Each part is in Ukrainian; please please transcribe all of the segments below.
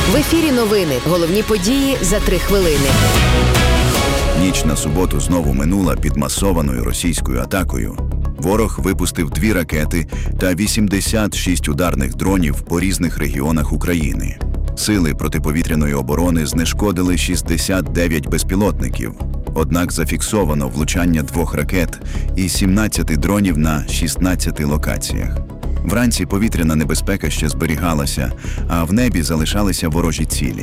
В ефірі новини. Головні події за 3 хвилини. Ніч на суботу знову минула під масованою російською атакою. Ворог випустив 2 ракети та 86 ударних дронів по різних регіонах України. Сили протиповітряної оборони знешкодили 69 безпілотників. Однак зафіксовано влучання 2 ракет і 17 дронів на 16 локаціях. Вранці повітряна небезпека ще зберігалася, а в небі залишалися ворожі цілі.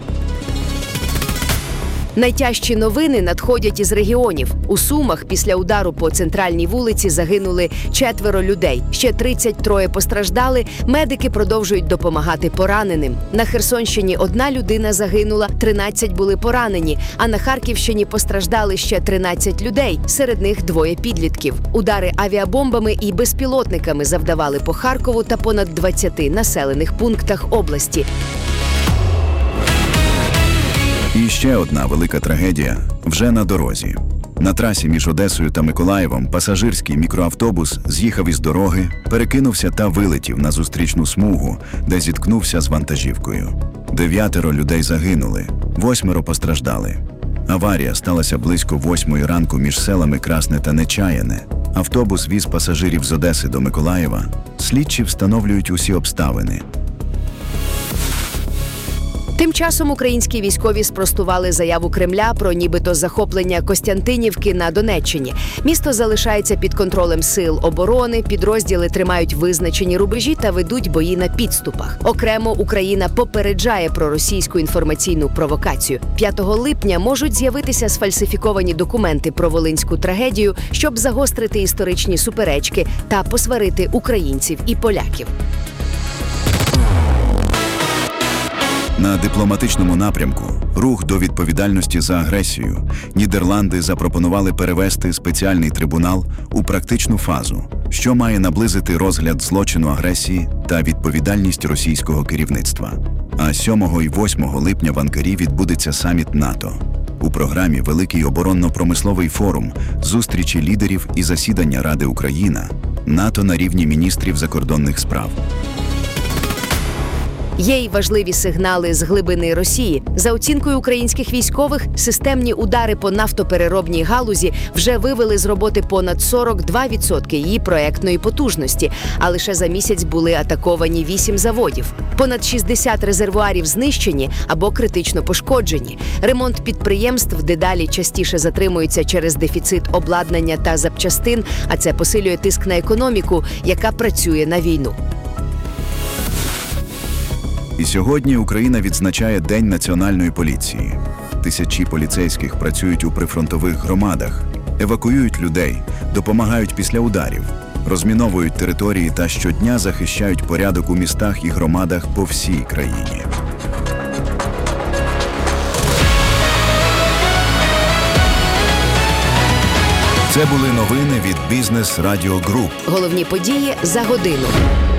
Найтяжчі новини надходять із регіонів. У Сумах після удару по центральній вулиці загинули 4 людей. Ще 33 постраждали. Медики продовжують допомагати пораненим. На Херсонщині 1 людина загинула, 13 були поранені. А на Харківщині постраждали ще 13 людей. Серед них 2 підлітків. Удари авіабомбами і безпілотниками завдавали по Харкову та понад 20 населених пунктах області. І ще одна велика трагедія вже на дорозі. На трасі між Одесою та Миколаєвом пасажирський мікроавтобус з'їхав із дороги, перекинувся та вилетів на зустрічну смугу, де зіткнувся з вантажівкою. 9 людей загинули, 8 постраждали. Аварія сталася близько 8 ранку між селами Красне та Нечаяне. Автобус віз пасажирів з Одеси до Миколаєва. Слідчі встановлюють усі обставини. Тим часом українські військові спростували заяву Кремля про нібито захоплення Костянтинівки на Донеччині. Місто залишається під контролем сил оборони, підрозділи тримають визначені рубежі та ведуть бої на підступах. Окремо Україна попереджає про російську інформаційну провокацію. 5 липня можуть з'явитися сфальсифіковані документи про волинську трагедію, щоб загострити історичні суперечки та посварити українців і поляків. На дипломатичному напрямку рух до відповідальності за агресію. Нідерланди запропонували перевести спеціальний трибунал у практичну фазу, що має наблизити розгляд злочину агресії та відповідальність російського керівництва. А 7 і 8 липня в Анкарі відбудеться саміт НАТО. У програмі Великий оборонно-промисловий форум, зустрічі лідерів і засідання Ради Україна, НАТО на рівні міністрів закордонних справ. Є й важливі сигнали з глибини Росії. За оцінкою українських військових, системні удари по нафтопереробній галузі вже вивели з роботи понад 42% її проектної потужності, а лише за місяць були атаковані 8 заводів. Понад 60 резервуарів знищені або критично пошкоджені. Ремонт підприємств дедалі частіше затримується через дефіцит обладнання та запчастин, а це посилює тиск на економіку, яка працює на війну. І сьогодні Україна відзначає День національної поліції. Тисячі поліцейських працюють у прифронтових громадах, евакуюють людей, допомагають після ударів, розміновують території та щодня захищають порядок у містах і громадах по всій країні. Це були новини від Бізнес Радіо Груп. Головні події за годину.